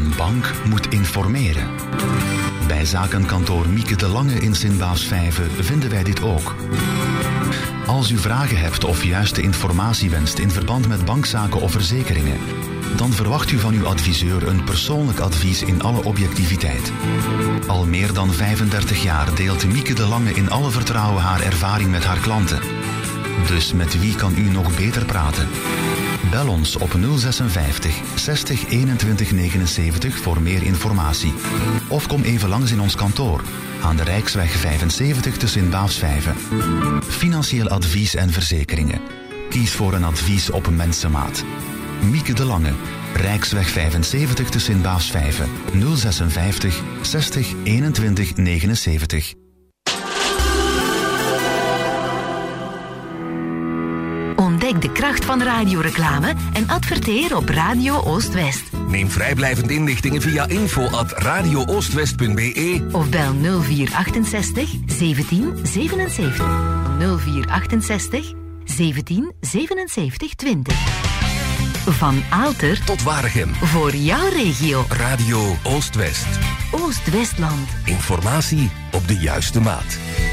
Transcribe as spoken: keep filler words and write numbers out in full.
Een bank moet informeren. Bij zakenkantoor Mieke de Lange in Sint-Baafsvijve vinden wij dit ook. Als u vragen hebt of juiste informatie wenst in verband met bankzaken of verzekeringen, dan verwacht u van uw adviseur een persoonlijk advies in alle objectiviteit. Al meer dan vijfendertig jaar deelt Mieke de Lange in alle vertrouwen haar ervaring met haar klanten. Dus met wie kan u nog beter praten? Bel ons op nul vijfenzestig zestig eenentwintig negenenzeventig voor meer informatie. Of kom even langs in ons kantoor aan de Rijksweg vijfenzeventig te Sint-Baafsvijve. Financieel advies en verzekeringen. Kies voor een advies op mensenmaat. Mieke de Lange, Rijksweg vijfenzeventig te Sint-Baafsvijve, nul vijfenzestig zestig eenentwintig negenenzeventig. Ontdek de kracht van radioreclame en adverteer op Radio Oost-West. Neem vrijblijvend inlichtingen via info at radio oostwest punt b e of bel nul vier achtenzestig zeventien zevenenzeventig. nul vier achtenzestig zeventien zevenenzeventig twintig. Van Aalter tot Waregem. Voor jouw regio. Radio Oost-West. Oost-Westland. Informatie op de juiste maat.